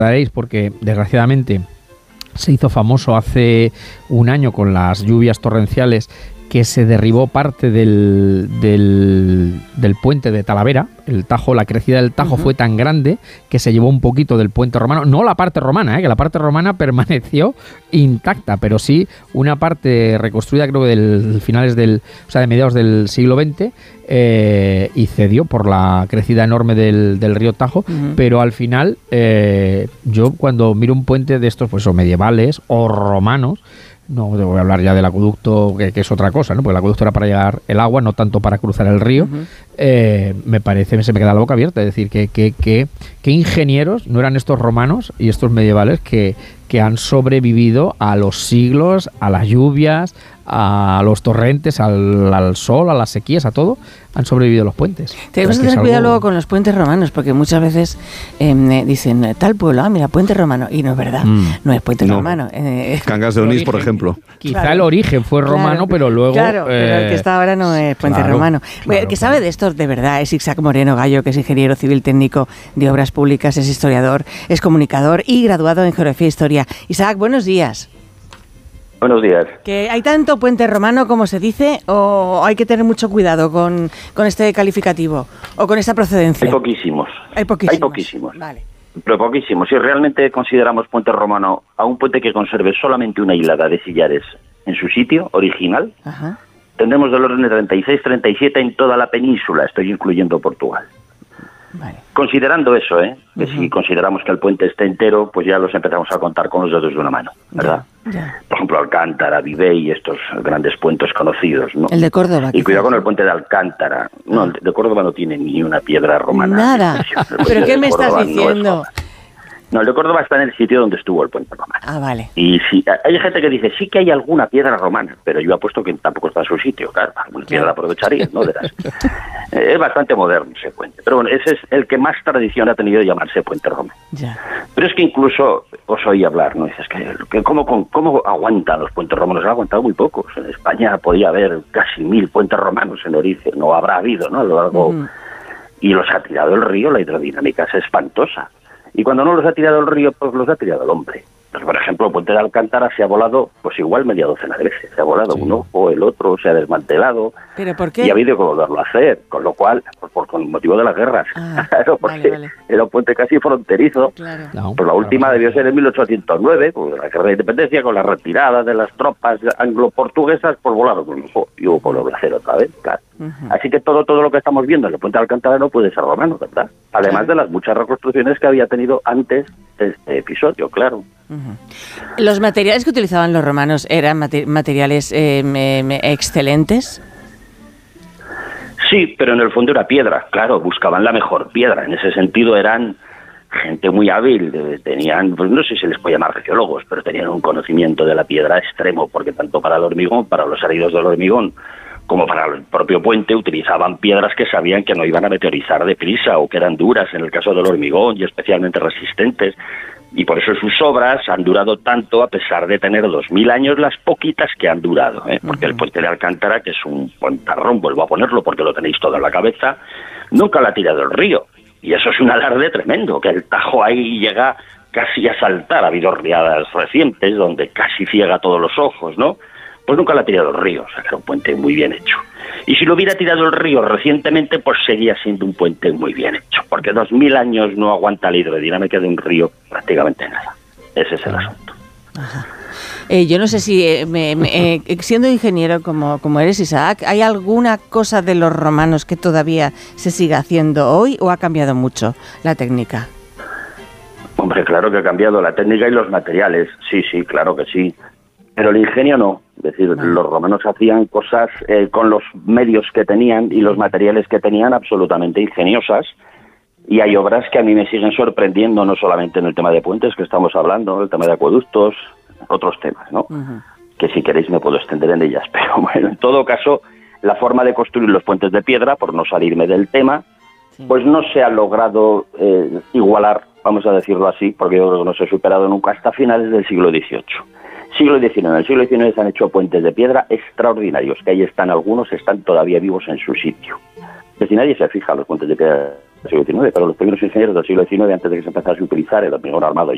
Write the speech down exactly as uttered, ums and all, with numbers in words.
recordaréis porque desgraciadamente se hizo famoso hace un año con las lluvias torrenciales que se derribó parte del, del, del puente de Talavera. El Tajo, la crecida del Tajo uh-huh. fue tan grande que se llevó un poquito del puente romano, no la parte romana, ¿eh? que la parte romana permaneció intacta, pero sí una parte reconstruida, creo que del finales del, o sea, de mediados del siglo veinte, eh, y cedió por la crecida enorme del, del río Tajo, uh-huh. pero al final eh, yo cuando miro un puente de estos, pues o medievales o romanos, no voy a hablar ya del acueducto, que, que es otra cosa, ¿no? Porque el acueducto era para llegar el agua, no tanto para cruzar el río. Uh-huh. Eh, me parece, se me queda la boca abierta. Es decir, que, que, que, que ingenieros no eran estos romanos y estos medievales que, que han sobrevivido a los siglos, a las lluvias, a los torrentes, al, al sol, a las sequías, a todo. Han sobrevivido los puentes. Tenemos que tener algo... cuidado luego con los puentes romanos, porque muchas veces eh, dicen tal pueblo, ah, mira, puente romano, y no es verdad, mm. no es puente no. romano. Eh, Cangas de Onís, por ejemplo. Quizá claro. el origen fue romano, claro. pero luego... Claro, eh, pero el que está ahora no es puente claro, romano. Claro, el que sabe claro. de esto de verdad es Isaac Moreno Gallo, que es ingeniero civil técnico de obras públicas, es historiador, es comunicador y graduado en geografía e historia. Isaac, buenos días. Buenos días. ¿Que hay tanto puente romano como se dice o hay que tener mucho cuidado con, con este calificativo o con esta procedencia? Hay poquísimos. Hay poquísimos. Hay poquísimos. Vale. Pero poquísimos. Si realmente consideramos puente romano a un puente que conserve solamente una hilada de sillares en su sitio original, Ajá. tendremos del orden de treinta y seis, treinta y siete en toda la península, estoy incluyendo Portugal. Vale. Considerando eso, ¿eh? que uh-huh. si consideramos que el puente esté entero, pues ya los empezamos a contar con los dedos de una mano, ¿verdad? Ya, ya. Por ejemplo, Alcántara, Vivé y estos grandes puentes conocidos, ¿no? El de Córdoba. Y cuidado con el puente de Alcántara. No, el de Córdoba no tiene ni una piedra romana. Nada. ¿Pero qué me estás diciendo? No, el de Córdoba está en el sitio donde estuvo el puente romano. Ah, vale. Y si hay gente que dice, sí que hay alguna piedra romana, pero yo apuesto que tampoco está en su sitio, claro, alguna piedra la aprovecharía, ¿no? De las... eh, es bastante moderno ese puente, pero bueno, ese es el que más tradición ha tenido de llamarse puente romano. Ya. Pero es que incluso os oí hablar, ¿no? Dices que, que ¿cómo, cómo aguantan los puentes romanos? Han aguantado muy pocos. En España podía haber casi mil puentes romanos en origen, no habrá habido, ¿no? A lo largo... Uh-huh. Y los ha tirado el río, la hidrodinámica es espantosa. Y cuando no los ha tirado el río, pues los ha tirado el hombre. Pues, por ejemplo, el puente de Alcántara se ha volado, pues igual media docena de veces. Se ha volado sí. un ojo, el otro se ha desmantelado. ¿Pero por qué? Y ha habido que volverlo a hacer, con lo cual, pues por con motivo de las guerras. Ah, claro, porque vale, vale. era un puente casi fronterizo. Claro. No, pues la última claro. debió ser en mil ochocientos nueve, pues la guerra de independencia, con la retirada de las tropas anglo-portuguesas, pues volaron un ojo y hubo que volver a hacer otra vez, claro. Uh-huh. Así que todo todo lo que estamos viendo en el puente de Alcántara no puede ser romano, ¿verdad? Además claro. de las muchas reconstrucciones que había tenido antes de este episodio, claro. Uh-huh. ¿Los materiales que utilizaban los romanos eran mater- materiales eh, me, me excelentes? Sí, pero en el fondo era piedra, claro, buscaban la mejor piedra. En ese sentido eran gente muy hábil, tenían, pues no sé si se les puede llamar arqueólogos, pero tenían un conocimiento de la piedra extremo, porque tanto para el hormigón, para los heridos del hormigón, como para el propio puente, utilizaban piedras que sabían que no iban a meteorizar deprisa o que eran duras en el caso del hormigón y especialmente resistentes. Y por eso sus obras han durado tanto a pesar de tener dos mil años las poquitas que han durado, ¿eh? Porque uh-huh. el puente de Alcántara, que es un puentarrón, vuelvo a ponerlo porque lo tenéis todo en la cabeza, nunca lo ha tirado el río. Y eso es un alarde tremendo, que el Tajo ahí llega casi a saltar. Ha habido riadas recientes donde casi ciega todos los ojos, ¿no? Pues nunca lo ha tirado el río, o sea, que era un puente muy bien hecho. Y si lo hubiera tirado el río recientemente, pues seguía siendo un puente muy bien hecho, porque dos mil años no aguanta la hidrodinámica de un río prácticamente nada. Ese es el asunto. Ajá. Eh, yo no sé si, eh, me, me, eh, siendo ingeniero como, como eres, Isaac, ¿hay alguna cosa de los romanos que todavía se siga haciendo hoy o ha cambiado mucho la técnica? Hombre, claro que ha cambiado la técnica y los materiales, sí, sí, claro que sí. Pero el ingenio no, es decir, no. los romanos hacían cosas eh, con los medios que tenían y los materiales que tenían absolutamente ingeniosas, y hay obras que a mí me siguen sorprendiendo, no solamente en el tema de puentes que estamos hablando, el tema de acueductos, otros temas, ¿no? Uh-huh. Que si queréis me puedo extender en ellas, pero bueno, en todo caso, la forma de construir los puentes de piedra, por no salirme del tema, sí. pues no se ha logrado eh, igualar, vamos a decirlo así, porque yo creo que no se ha superado nunca hasta finales del siglo dieciocho. Siglo diecinueve. En el siglo diecinueve se han hecho puentes de piedra extraordinarios, que ahí están algunos, están todavía vivos en su sitio. Es decir, nadie se fija en los puentes de piedra del siglo diecinueve, pero los primeros ingenieros del siglo diecinueve, antes de que se empezase a utilizar el hormigón armado